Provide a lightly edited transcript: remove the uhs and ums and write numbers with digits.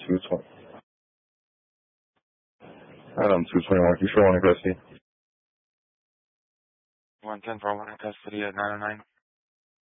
220. Adam 221, you sure want to custody? 110 for 1 in custody at 909.